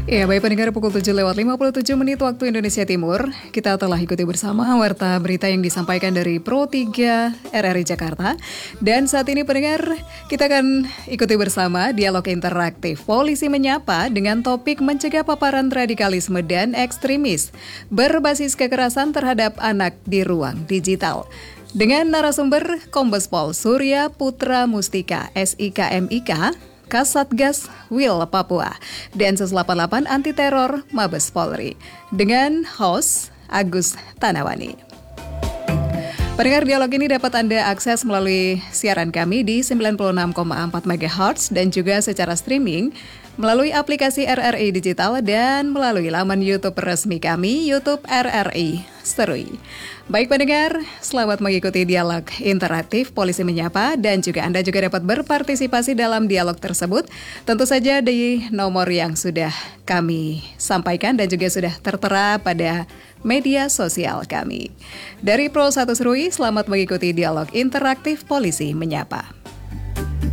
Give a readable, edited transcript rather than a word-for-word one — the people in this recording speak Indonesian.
Ya, baik pendengar, pukul 7:57 waktu Indonesia Timur. Kita telah ikuti bersama warta berita yang disampaikan dari Pro 3 RRI Jakarta. Dan saat ini pendengar, kita akan ikuti bersama dialog interaktif Polisi Menyapa dengan topik mencegah paparan radikalisme dan ekstremis berbasis kekerasan terhadap anak di ruang digital. Dengan narasumber Kombes Pol Surya Putra Mustika, SIKMIK, Kasatgas Wil Papua, Densus 88 Anti Teror Mabes Polri, dengan host Agus Tanawani. Pendengar, dialog ini dapat Anda akses melalui siaran kami di 96,4 MHz dan juga secara streaming melalui aplikasi RRI Digital dan melalui laman YouTube resmi kami, YouTube RRI Serui. Baik pendengar, selamat mengikuti dialog interaktif Polisi Menyapa dan juga Anda juga dapat berpartisipasi dalam dialog tersebut. Tentu saja di nomor yang sudah kami sampaikan dan juga sudah tertera pada media sosial kami. Dari Pro 1 Serui, selamat mengikuti dialog interaktif Polisi Menyapa.